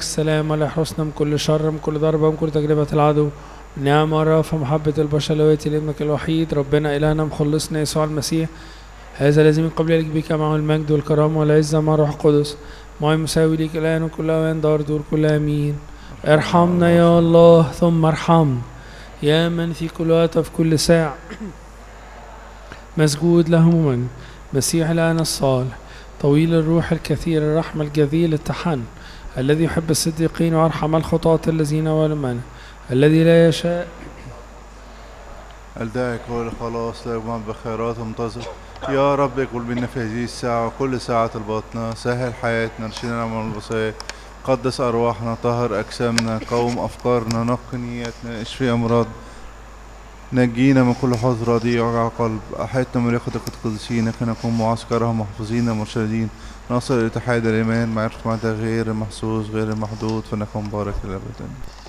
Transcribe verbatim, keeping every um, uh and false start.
السلام ولا يحرسنا من كل شر، من كل ضربة، من كل تجربة العدو. نعمة والرأفة محبة البشر لابنك الوحيد ربنا إلهنا مخلصنا يسوع المسيح، هذا الذي من قبل يليق بك معه المجد والكرامة والعزة مع الروح القدس، معي مساوي ليك الآن وكل أوان دار دور كل آمين. ارحمنا يا الله ثم ارحمنا، يا من في كل وقت وفي كل ساعة مسجود له من مسيح الآن الصالح طويل الروح الكثير الرحمة الجزيل التحن، الذي يحب الصديقين ويرحم الخطاة الذين ولمنا، الذي لا يشاء الداعي كل خلاص لا يجمع بخيرات ومنتظر. يا رب اقبل منا في هذه الساعة وكل ساعة الباطنة، سهل حياتنا، ارشدنا من الوصايا، قدس أرواحنا، طهر أجسامنا، قوم أفكارنا، نقي نياتنا، اشفي أمراض، نجينا من كل حزن رديء وجع قلب، أحيطنا من ريقة القدسين كي نكون معسكرهم محفوظين مرشدين، نصل إلى اتحاد الإيمان معرفة معنى غير المحسوس غير المحدود، فنكون بارك الأبد.